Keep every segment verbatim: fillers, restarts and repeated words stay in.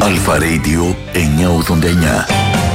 Αλφα Radio εννιακόσια ογδόντα εννιά.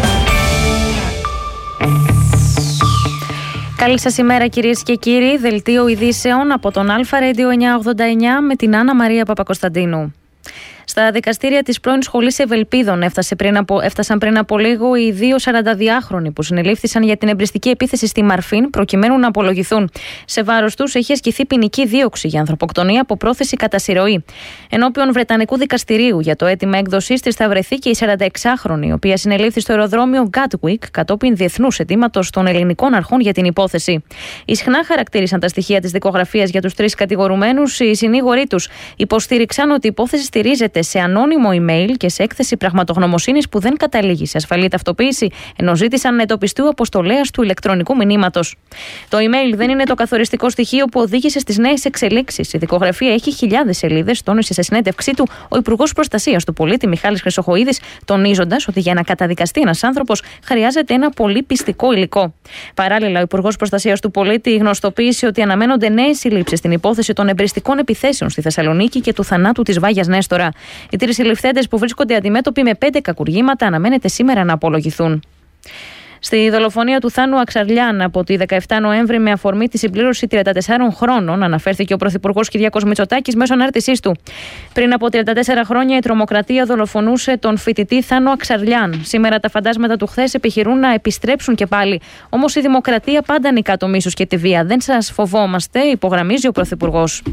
Καλή σας ημέρα κυρίες και κύριοι. Δελτίο ειδήσεων από τον Αλφα Radio εννιακόσια ογδόντα εννιά με την Άννα Μαρία Παπακοσταντίνου. Στα δικαστήρια της πρώην Σχολής Ευελπίδων έφτασε πριν από, έφτασαν πριν από λίγο οι δύο σαρανταδυάχρονοι που συνελήφθησαν για την εμπριστική επίθεση στη Μαρφίν προκειμένου να απολογηθούν. Σε βάρος τους έχει ασκηθεί ποινική δίωξη για ανθρωποκτονία από πρόθεση κατά συρροή. Ενώπιον Βρετανικού δικαστηρίου για το αίτημα έκδοσής της θα βρεθεί και η σαρανταεξάχρονη, η οποία συνελήφθη στο αεροδρόμιο Gatwick κατόπιν διεθνούς αιτήματος των ελληνικών αρχών για την υπόθεση. Ισχνά χαρακτήρισαν τα στοιχεία της δικογραφίας για τους τρεις κατηγορουμένους. Οι συνήγοροι τους υποστήριξαν ότι η υπόθεση στηρίζεται σε ανώνυμο email και σε έκθεση πραγματογνωμοσύνης που δεν καταλήγει σε ασφαλή ταυτοποίηση, ενώ ζήτησαν να εντοπιστεί ο αποστολέας του ηλεκτρονικού μηνύματος. Το email δεν είναι το καθοριστικό στοιχείο που οδήγησε στις νέες εξελίξεις. Η δικογραφία έχει χιλιάδες σελίδες, τόνισε σε συνέντευξή του ο Υπουργός Προστασίας του Πολίτη Μιχάλης Χρυσοχοΐδης, τονίζοντας ότι για να καταδικαστεί ένας άνθρωπος χρειάζεται ένα πολύ πιστικό υλικό. Παράλληλα, ο Υπουργός Προστασίας του Πολίτη γνωστοποίησε ότι αναμένονται νέες συλλήψεις στην υπόθεση των εμπριστικών επιθέσεων στη Θεσσαλονίκη και του θανάτου της Βάγιας Νέστορα. Οι τρεις συλληφθέντες που βρίσκονται αντιμέτωποι με πέντε κακουργήματα αναμένεται σήμερα να απολογηθούν. Στη δολοφονία του Θάνου Αξαρλιάν από τη δεκαεφτά Νοέμβρη, με αφορμή τη συμπλήρωση τριάντα τεσσάρων χρόνων, αναφέρθηκε ο Πρωθυπουργός Κυριάκος Μητσοτάκης μέσω ανάρτησής του. Πριν από τριάντα τέσσερα χρόνια, η τρομοκρατία δολοφονούσε τον φοιτητή Θάνο Αξαρλιάν. Σήμερα τα φαντάσματα του χθες επιχειρούν να επιστρέψουν και πάλι. Όμως η δημοκρατία πάντα νικά το μίσος και τη βία. Δεν σας φοβόμαστε, υπογραμμίζει ο Πρωθυπουργός.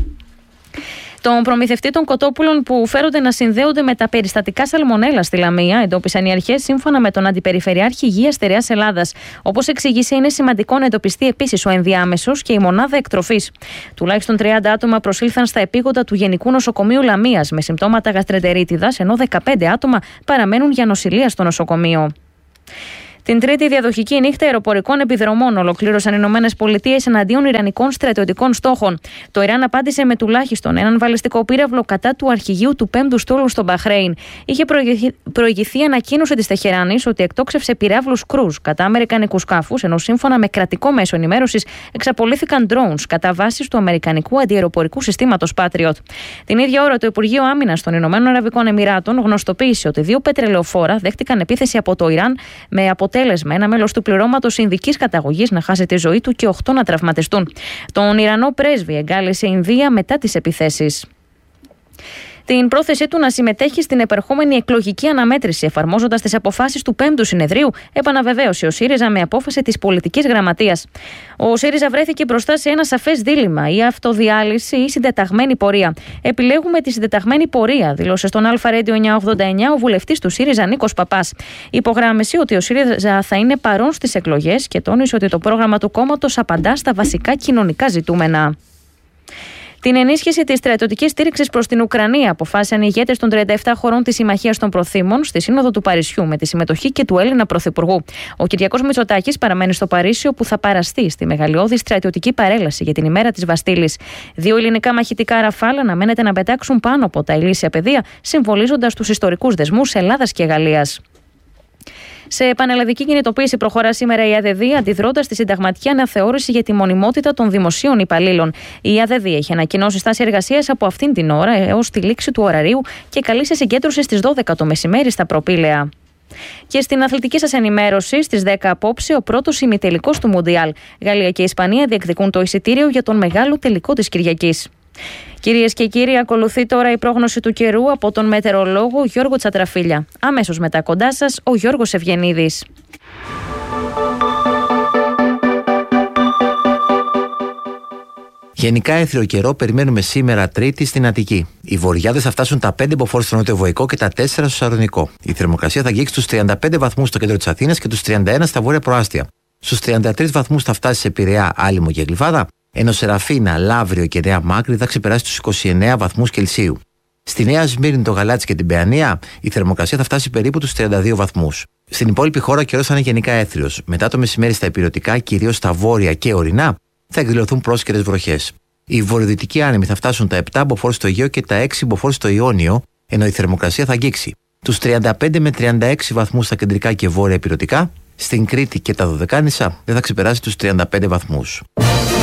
Τον προμηθευτή των κοτόπουλων που φέρονται να συνδέονται με τα περιστατικά σαλμονέλα στη Λαμία εντόπισαν οι αρχές σύμφωνα με τον Αντιπεριφερειάρχη Υγείας Στερεάς Ελλάδας. Όπως εξηγήσε, είναι σημαντικό να εντοπιστεί επίσης ο ενδιάμεσος και η μονάδα εκτροφής. Τουλάχιστον τριάντα άτομα προσήλθαν στα επίγοντα του Γενικού Νοσοκομείου Λαμίας με συμπτώματα γαστρεντερίτιδας, ενώ δεκαπέντε άτομα παραμένουν για νοσηλεία στο νοσοκομείο. Την τρίτη διαδοχική νύχτα αεροπορικών επιδρομών ολοκλήρωσαν οι Ηνωμένες Πολιτείες εναντίον ιρανικών στρατιωτικών στόχων. Το Ιράν απάντησε με τουλάχιστον έναν βαλιστικό πύραυλο κατά του αρχηγείου του πέμπτου στόλου στο Μπαχρέιν. Είχε προηγηθεί ανακοίνωση της Τεχεράνης ότι εκτόξευσε πυράβλους κρούζ κατά αμερικανικούς σκάφους, ενώ σύμφωνα με κρατικό μέσο ενημέρωσης εξαπολύθηκαν drones κατά βάσης του αμερικανικού αντιαεροπορικού συστήματος Patriot. Την ίδια ώρα, το Υπουργείο Άμυνας των Ηνωμένων Αραβικών Εμιράτων γνωστοποίησε ότι δύο πετρελαιοφόρα δέχτηκαν επίθεση από το Ιράν, με αποτέλεσμα ένα μέλος του πληρώματος Ινδικής καταγωγής να χάσει τη ζωή του και οκτώ να τραυματιστούν. Τον Ιρανό πρέσβη εγκάλεσε η Ινδία μετά τις επιθέσεις. Την πρόθεσή του να συμμετέχει στην επερχόμενη εκλογική αναμέτρηση, εφαρμόζοντας τις αποφάσεις του πέμπτου συνεδρίου, επαναβεβαίωσε ο ΣΥΡΙΖΑ με απόφαση της πολιτικής γραμματείας. Ο ΣΥΡΙΖΑ βρέθηκε μπροστά σε ένα σαφές δίλημμα: η αυτοδιάλυση ή συντεταγμένη πορεία. Επιλέγουμε τη συντεταγμένη πορεία, δήλωσε στον Αλφα Radio εννιακόσια ογδόντα εννιά ο βουλευτής του ΣΥΡΙΖΑ Νίκος Παπάς. Υπογράμμισε ότι ο ΣΥΡΙΖΑ θα είναι παρόν στις εκλογές και τόνισε ότι το πρόγραμμα του κόμματος απαντά στα βασικά κοινωνικά ζητούμενα. Την ενίσχυση της στρατιωτικής στήριξης προς την Ουκρανία αποφάσισαν οι ηγέτες των τριάντα επτά χωρών της Συμμαχίας των Προθήμων στη Σύνοδο του Παρισιού με τη συμμετοχή και του Έλληνα Πρωθυπουργού. Ο Κυριάκος Μητσοτάκης παραμένει στο Παρίσι, όπου θα παραστεί στη μεγαλειώδη στρατιωτική παρέλαση για την ημέρα της Βαστίλης. Δύο ελληνικά μαχητικά Ραφάλ αναμένεται να πετάξουν πάνω από τα ηλίσια πεδία, συμβολίζοντας τους ιστορικούς δεσμούς Ελλάδας και Γαλλίας. Σε πανελλαδική κινητοποίηση προχωρά σήμερα η ΑΔΔ, αντιδρώντας στη συνταγματική αναθεώρηση για τη μονιμότητα των δημοσίων υπαλλήλων. Η ΑΔΔ έχει ανακοινώσει στάση εργασίας από αυτήν την ώρα έως τη λήξη του ωραρίου και καλεί σε συγκέντρωση στις δώδεκα το μεσημέρι στα Προπήλαια. Και στην αθλητική σας ενημέρωση, στις δέκα απόψε, ο πρώτος ημιτελικός του Μουντιάλ. Γαλλία και Ισπανία διεκδικούν το εισιτήριο για τον μεγάλο τελικό της Κυριακής. Κυρίες και κύριοι, ακολουθεί τώρα η πρόγνωση του καιρού από τον μετεωρολόγο Γιώργο Τσατραφίλια. Αμέσως μετά κοντά σας ο Γιώργος Ευγενίδης. Γενικά έθριο καιρό περιμένουμε σήμερα Τρίτη στην Αττική. Οι βορειάδες θα φτάσουν τα πέντε μποφόρ στο νοτιοβοϊκό και τα τέσσερα στο Σαρονικό. Η θερμοκρασία θα αγγίξει τους τριάντα πέντε βαθμούς στο κέντρο της Αθήνας και τους τριάντα ένα στα βόρεια προάστια. Στους τριάντα τρεις βαθμούς θα φτάσει σε Πειραιά, Άλυμο και Γλυφάδα, ενώ Σεραφίνα, Λαύριο και Νέα Μάκρη θα ξεπεράσει τους είκοσι εννέα βαθμούς Κελσίου. Στη Νέα Σμύρνη, το Γαλάτσι και την Παιανία, η θερμοκρασία θα φτάσει περίπου τους τριάντα δύο βαθμούς. Στην υπόλοιπη χώρα ο καιρός θα είναι γενικά έθριος. Μετά το μεσημέρι στα υπηρετικά, κυρίως στα βόρεια και ορεινά, θα εκδηλωθούν πρόσκαιρες βροχές. Οι βορειοδυτικοί άνεμοι θα φτάσουν τα επτά μποφόρ στο Αιγαίο και τα έξι μποφόρ στο Ιόνιο, ενώ η θερμοκρασία θα αγγίξει τους τριάντα πέντε με τριάντα έξι βαθμούς στα κεντρικά και βόρεια υπηρετικά. Στην Κρήτη και τα Δωδεκάνησα δεν θα ξεπεράσει τους τριάντα πέντε βαθμούς.